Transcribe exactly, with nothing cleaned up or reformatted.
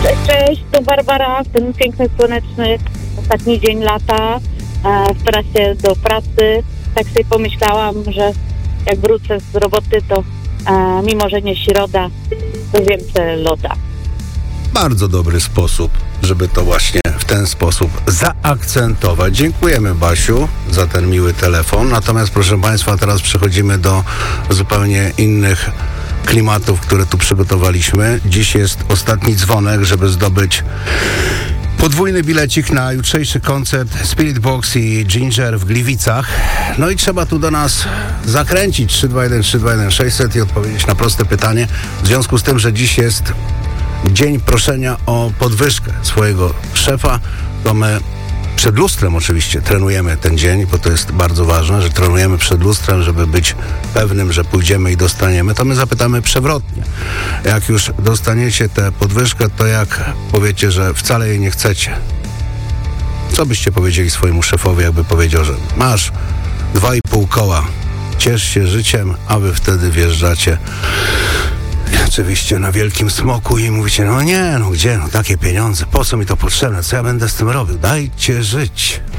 Cześć, cześć, tu Barbara, w ten piękny, słoneczny ostatni dzień lata, e, w trasie do pracy. Tak sobie pomyślałam, że jak wrócę z roboty, to e, mimo, że nie środa, to więcej loda. Bardzo dobry sposób, żeby to właśnie w ten sposób zaakcentować. Dziękujemy, Basiu, za ten miły telefon. Natomiast, proszę Państwa, teraz przechodzimy do zupełnie innych klimatów, które tu przygotowaliśmy. Dziś jest ostatni dzwonek, żeby zdobyć podwójny bilecik na jutrzejszy koncert Spirit Box i Ginger w Gliwicach. No i trzeba tu do nas zakręcić trzy dwa jeden trzy dwa jeden sześćset i odpowiedzieć na proste pytanie. W związku z tym, że dziś jest dzień proszenia o podwyżkę swojego szefa, to my przed lustrem oczywiście trenujemy ten dzień, bo to jest bardzo ważne, że trenujemy przed lustrem, żeby być pewnym, że pójdziemy i dostaniemy. To my zapytamy przewrotnie. Jak już dostaniecie tę podwyżkę, to jak powiecie, że wcale jej nie chcecie? Co byście powiedzieli swojemu szefowi, jakby powiedział, że masz dwa i pół koła, ciesz się życiem, a wy wtedy wjeżdżacie oczywiście na wielkim smoku i mówicie, no nie, no gdzie, no takie pieniądze, po co mi to potrzebne, co ja będę z tym robił, dajcie żyć.